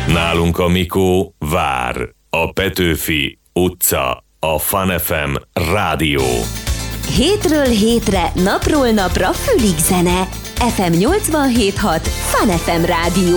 Nálunk a Mikó vár. A Petőfi utca. A Fun FM rádió. Hétről hétre, napról napra fülig zene. FM 87.6 Fun FM rádió.